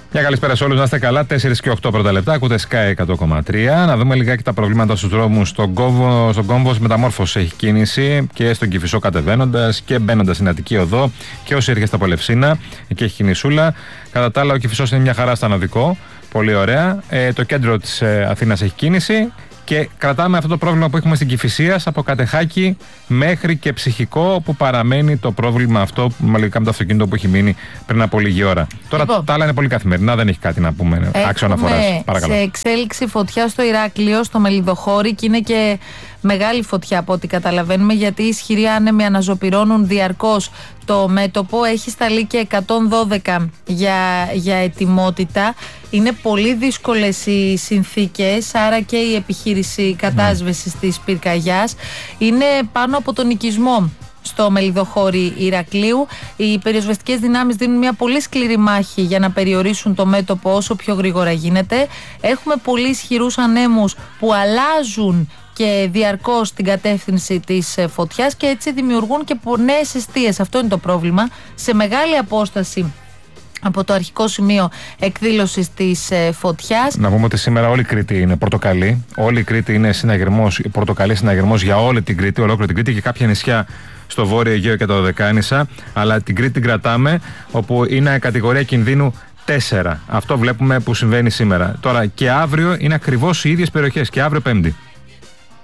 Μια καλησπέρα σε όλους, να είστε καλά. 4 και 8 πρώτα λεπτά, ακούτε Sky 100,3. Να δούμε λιγάκι τα προβλήματα στους δρόμους. Στον Κόμβο μεταμόρφωση έχει κίνηση και στον Κηφισό κατεβαίνοντας και μπαίνοντας στην Αττική Οδό και όσοι έρχεστε από Λευσίνα, εκεί έχει κινησούλα. Κατά τα άλλα, ο Κηφισός είναι μια χαρά στα οδικό. Πολύ ωραία. Το κέντρο της Αθήνας έχει κίνηση. Και κρατάμε αυτό το πρόβλημα που έχουμε στην Κηφισίας από Κατεχάκη μέχρι και Ψυχικό, που παραμένει το πρόβλημα αυτό μαλλικά με το αυτοκίνητο που έχει μείνει πριν από λίγη ώρα. Τώρα τα άλλα είναι πολύ καθημερινά, δεν έχει κάτι να πούμε άξιο αναφοράς. Παρακαλώ. Σε εξέλιξη φωτιά στο Ηράκλειο, στο Μελιδοχώρι, και είναι και μεγάλη φωτιά από ό,τι καταλαβαίνουμε, γιατί οι ισχυροί άνεμοι αναζωπυρώνουν διαρκώς το μέτωπο. Έχει σταλεί και 112 για ετοιμότητα. Είναι πολύ δύσκολες οι συνθήκες, άρα και η επιχείρηση κατάσβεσης της πυρκαγιάς. Είναι πάνω από τον οικισμό στο Μελιδοχώρι Ηρακλείου. Οι πυροσβεστικές δυνάμεις δίνουν μια πολύ σκληρή μάχη για να περιορίσουν το μέτωπο όσο πιο γρήγορα γίνεται. Έχουμε πολύ ισχυρούς ανέμους που αλλάζουν και διαρκώς την κατεύθυνση της φωτιάς και έτσι δημιουργούν και νέες εστίες. Αυτό είναι το πρόβλημα. Σε μεγάλη απόσταση από το αρχικό σημείο εκδήλωσης της φωτιάς. Να πούμε ότι σήμερα όλη η Κρήτη είναι πορτοκαλί. Όλη η Κρήτη είναι συναγερμός, πορτοκαλί συναγερμός για όλη την Κρήτη, ολόκληρη την Κρήτη και κάποια νησιά στο Βόρειο Αιγαίο και τα Δωδεκάνησα. Αλλά την Κρήτη την κρατάμε, όπου είναι κατηγορία κινδύνου 4. Αυτό βλέπουμε που συμβαίνει σήμερα. Τώρα και αύριο είναι ακριβώς οι ίδιες περιοχές, και αύριο Πέμπτη.